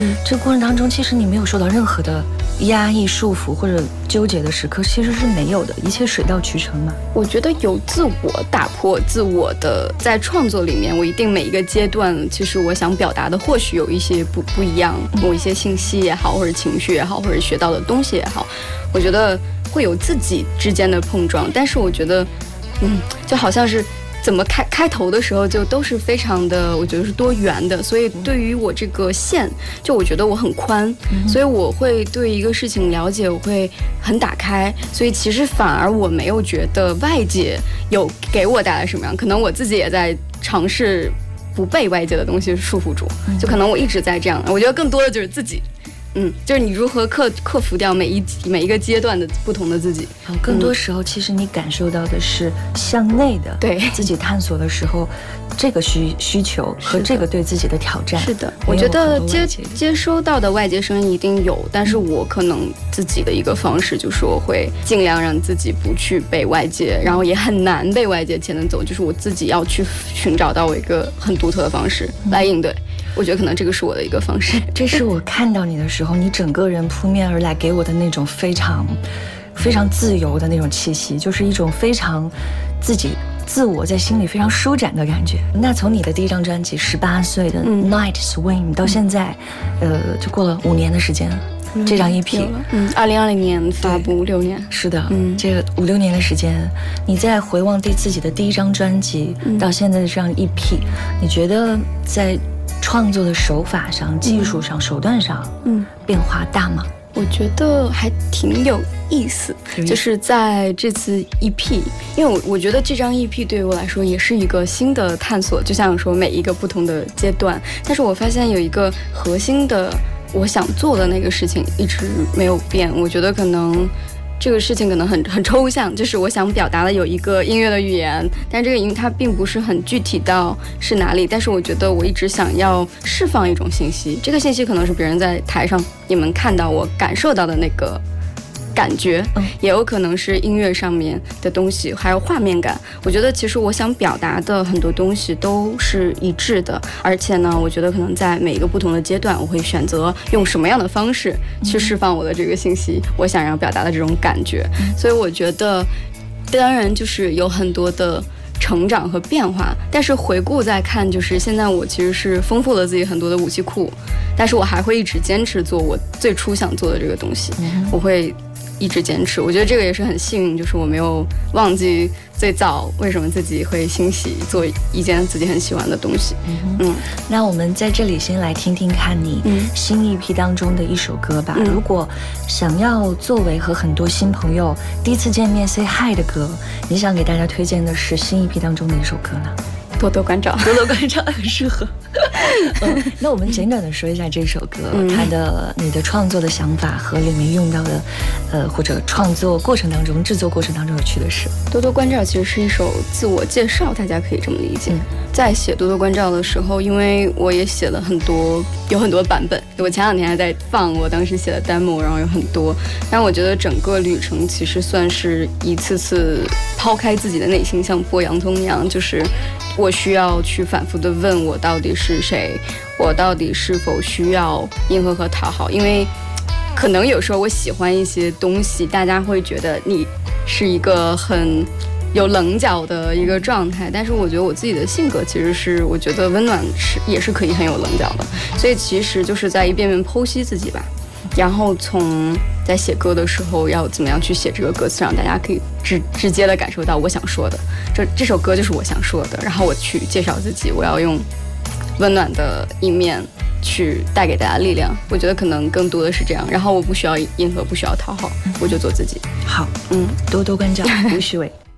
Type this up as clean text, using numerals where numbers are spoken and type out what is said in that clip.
这个过程当中，其实你没有受到任何的压抑、束缚或者纠结的时刻，其实是没有的，一切水到渠成嘛。 我觉得有自我打破自我的，在创作里面，我一定每一个阶段，其实我想表达的或许有一些不一样，某一些信息也好，或者情绪也好，或者学到的东西也好，我觉得会有自己之间的碰撞。但是我觉得，就好像是。怎么开头的时候就都是非常的，我觉得是多元的，所以对于我这个线，就我觉得我很宽，所以我会对一个事情了解，我会很打开，所以其实反而我没有觉得外界有给我带来什么样，可能我自己也在尝试不被外界的东西束缚住，就可能我一直在这样，我觉得更多的就是自己。就是你如何克服掉每一个阶段的不同的自己。 更多时候，其实你感受到的是向内的， 对自己探索的时候，这个需求和这个对自己的挑战。 是的，我觉得接收到的外界声音一定有，但是我可能自己的一个方式就是我会尽量让自己不去被外界，然后也很难被外界牵着走，就是我自己要去寻找到我一个很独特的方式来应对。我觉得可能这个是我的一个方式。 这是我看到你的时候，你整个人扑面而来给我的那种非常非常自由的那种气息，就是一种非常自我在心里非常舒展的感觉。那从你的第一张专辑18岁的 Night Swim 到现在，就过了5年的时间。这张 EP，2020 年发布，6年。 是的，这个5、6年的时间，你在回望自己的第一张专辑到现在的这张 EP，你觉得在创作的手法上、技术上、手段上，变化大吗？ 我觉得还挺有意思，就是在这次 EP， 因为我觉得这张 EP 对于我来说也是一个新的探索，就像说每一个不同的阶段，但是我发现有一个核心的我想做的那个事情一直没有变。我觉得可能这个事情可能很抽象，就是我想表达的有一个音乐的语言，但这个音它并不是很具体到是哪里，但是我觉得我一直想要释放一种信息，这个信息可能是别人在台上你们看到我感受到的那个感觉，也有可能是音乐上面的东西，还有画面感。我觉得其实我想表达的很多东西都是一致的，而且呢，我觉得可能在每一个不同的阶段，我会选择用什么样的方式去释放我的这个信息，我想要表达的这种感觉。所以我觉得，当然就是有很多的成长和变化，但是回顾再看，就是现在我其实是丰富了自己很多的武器库，但是我还会一直坚持做我最初想做的这个东西，我会一直坚持。我觉得这个也是很幸运，就是我没有忘记最早为什么自己会欣喜做一件自己很喜欢的东西。 那我们在这里先来听听看你新EP当中的一首歌吧。如果想要作为和很多新朋友第一次见面 say hi 的歌，你想给大家推荐的是新EP当中的一首歌呢？ 多多关照， 多多关照很适合。那我们简短的说一下这首歌，你的创作的想法和里面用到的，或者创作过程当中、制作过程当中有趣的事。 多多关照其实是一首自我介绍，大家可以这么理解。在写多多关照的时候，因为我也写了有很多版本，我前2天还在放我当时写的 demo， 然后有很多。但我觉得整个旅程其实算是一次次抛开自己的内心，像剥洋葱一样，就是我需要去反复的问我到底是谁，我到底是否需要迎合和讨好。因为可能有时候我喜欢一些东西，大家会觉得你是一个很有棱角的一个状态，但是我觉得我自己的性格其实是我觉得温暖也是可以很有棱角的，所以其实就是在一遍遍剖析自己吧，然后从在写歌的时候要怎么样去写这个歌词，让大家可以直接的感受到我想说的，这首歌就是我想说的，然后我去介绍自己，我要用温暖的一面去带给大家力量。我觉得可能更多的是这样，然后我不需要迎合，不需要讨好，我就做自己。 好，多多关照，吴许伟。